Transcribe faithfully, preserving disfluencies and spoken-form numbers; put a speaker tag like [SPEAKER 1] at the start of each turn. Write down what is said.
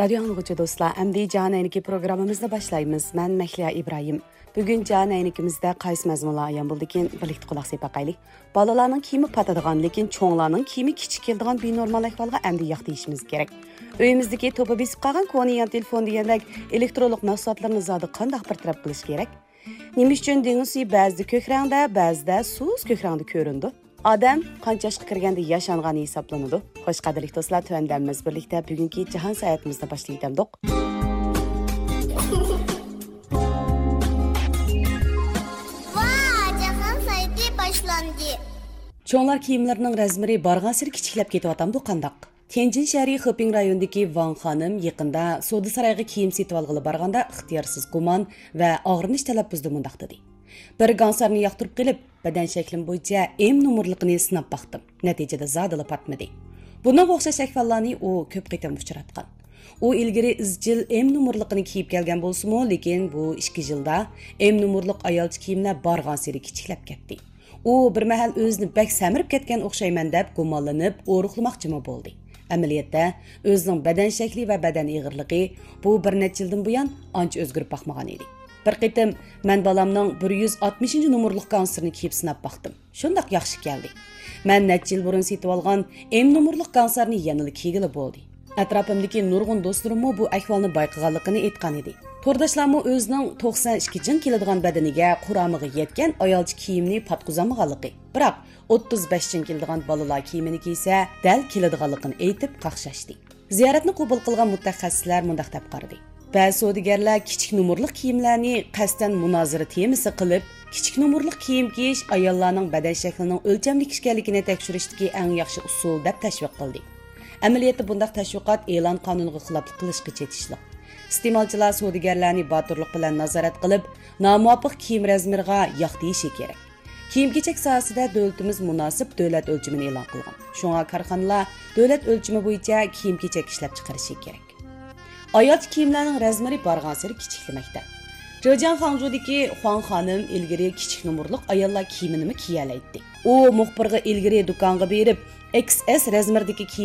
[SPEAKER 1] Radyo anlıqıcı dostlar, əmdi Can Əyniki programımızda başlayımız. Mən Məhliya İbrahim. Bugün Can Əynikimizdə qaysı məzmunlar ayan buldukin, birlikte qulaq sepaqaylik. Balalarının kimi patadığan, lekin çoğlarının kimi kiçik keldiğan bir normal əhvalға əmdi yaq deyişimiz gerek. Öyümüzdeki topa besip qalğan koniyan telefon degəndək elektrolog məhsullatlarını zadı qandaq bir tərəf qilish gerek. Nima üçün deniz suyu bəzida ko'k rangda, bəzida suz ko'k rangda ko'rindi. Adam qancha yoshga kirganda yashangan hisoblanadi. Xo'sh qadrli do'stlar, tuandamiz birlikda bugungi jahon sayohatimizda boshlaydik.
[SPEAKER 2] Vay, jahon sayohati boshlandi.
[SPEAKER 1] Cho'nglar kiyimlarining razmeri bargan sari kichiklab ketyapti bu qandaq. Tianjin shahri Xiping rayonidagi Wang xonim yaqinda Soda saroyiga kiyim setib olg'ili borganda ixtiyorsiz gumon va og'rinish talaffuzda mundaq dedi. Bir gansarni yoqtirib kelib, badan shaklim bo'yicha M nomerliqini sinab baqdim. Natijada zadila patmadi. Bunga o'xshash ahvollarni u ko'p qitim uchratgan. U ilgari izchil M nomerliqini kiyib kelgan bo'lsa-mu, lekin bu ikki yilda M nomerliq ayolchi kiyimlar bargan sari kichiklab ketdi. U bir mahal o'zini bak samirib ketgan o'xshayman deb gumonlanib, o'ruqlamoqchimi bo'ldi. Amaliyotda o'zining badan shakli va badan ig'irligi bu bir necha yildan buyon ancha o'zgarib boqmagan edi. Bir qitim men balamning bir yuz oltmishinchi nomerlik gansirini kiyib sinab baqdim. Shundaq yaxshi keldi. Men necha yil burun setib olgan M nomerlik gansarni yanada kiygili bo'ldi. Atrofimdagi nurg'un do'stlarim bu ahvolni bayqaganligini aytgan edi. To'rdashlarmi o'zining to'qson ikki jin keladigan badaniga quramiga yetgan ayolchi kiyimni patquzamaganligi, biroq o'ttiz besh jin keladigan bolalar kiyimini kiysa dal keladiganligini aytib qaqshashdi. Ziyoratni qabul qilgan mutaxassislar mundaq deb qaradi. Ba'zi savdogarlar kichik nomerlik kiyimlarni qasdan munozara temasi qilib, kichik nomerlik kiyim kiyish ayollarning badan shaklining o'lchamli ekanligini tekshirishdagi eng yaxshi usul deb tashviq qildi. Amaliyotda bundaq tashviqot e'lon qonuniga xiloflik qilishga chetishli. Iste'molchilar savdogarlarni botirlik bilan nazorat qilib, nomuvofiq kiyim razmeriga yoq deyishi kerak. Kiyim-kechak sohasida davlatimiz munosib davlat o'lchimini e'lon qilgan. Shunga korxonalar davlat o'lchimi bo'yicha kiyim-kechak ishlab chiqarishi kerak. Ayol kiyimlarning razmeri bargan sari kichiklamoqda. Zhejiang Hangzhoudagi Huang xonim ilgari kichik nomerlik ayollar kiyimini kiyalaydi. U muxbirga ilgari do'konga berib, X S razmerdagi kiyim